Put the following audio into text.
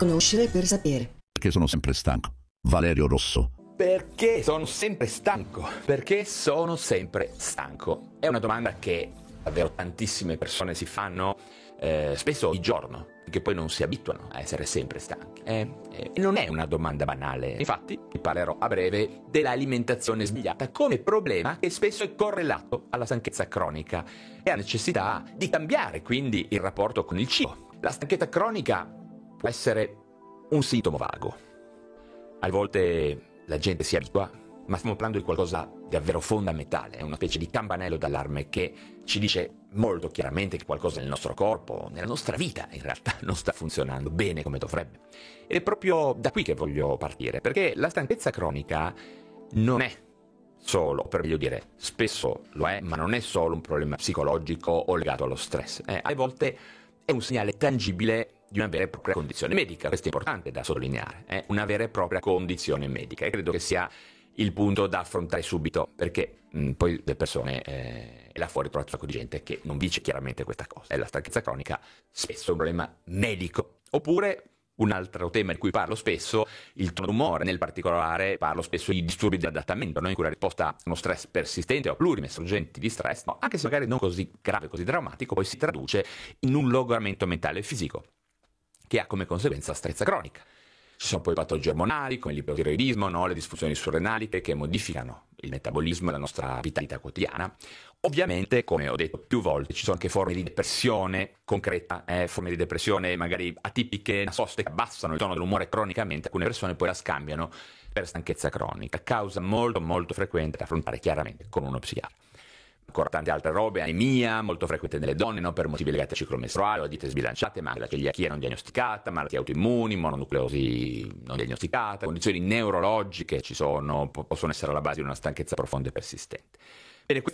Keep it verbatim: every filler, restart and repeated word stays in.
Conoscere per sapere. Perché sono sempre stanco. Valerio Rosso. Perché sono sempre stanco? Perché sono sempre stanco? È una domanda che davvero tantissime persone si fanno eh, spesso ogni giorno, che poi non si abituano a essere sempre stanchi. E eh, eh, non è una domanda banale. Infatti, vi parlerò a breve dell'alimentazione sbagliata come problema che spesso è correlato alla stanchezza cronica e alla necessità di cambiare quindi il rapporto con il cibo. La stanchezza cronica può essere un sintomo vago. A volte la gente si abitua, ma stiamo parlando di qualcosa di davvero fondamentale, è una specie di campanello d'allarme che ci dice molto chiaramente che qualcosa nel nostro corpo, nella nostra vita in realtà non sta funzionando bene come dovrebbe. Ed è proprio da qui che voglio partire, perché la stanchezza cronica non è solo, per meglio dire, spesso lo è, ma non è solo un problema psicologico o legato allo stress. Eh, a volte è un segnale tangibile di una vera e propria condizione medica. Questo è importante da sottolineare, è eh? una vera e propria condizione medica, e credo che sia il punto da affrontare subito, perché mh, poi le persone eh, è là fuori trovato un sacco di gente che non dice chiaramente questa cosa. E la stanchezza cronica spesso è un problema medico. Oppure un altro tema di cui parlo spesso, il tono d'umore, nel particolare parlo spesso di disturbi di adattamento, no? In cui la risposta a uno stress persistente o a plurimi sorgenti di stress, no? Anche se magari non così grave, così drammatico, poi si traduce in un logoramento mentale e fisico che ha come conseguenza stanchezza cronica. Ci sono poi patologie ormonali come l'ipotiroidismo, no? Le disfunzioni surrenaliche che modificano il metabolismo e la nostra vitalità quotidiana. Ovviamente, come ho detto più volte, ci sono anche forme di depressione concreta, eh? forme di depressione magari atipiche, nascoste, che abbassano il tono dell'umore cronicamente. Alcune persone poi la scambiano per stanchezza cronica, causa molto molto frequente da affrontare chiaramente con uno psichiatra. Ancora tante altre robe, anemia, molto frequente nelle donne, no? Per motivi legati al ciclo mestruale, o diete sbilanciate, ma anche la celiachia non diagnosticata, malattie autoimmuni, mononucleosi non diagnosticata, condizioni neurologiche ci sono, possono essere alla base di una stanchezza profonda e persistente. Bene,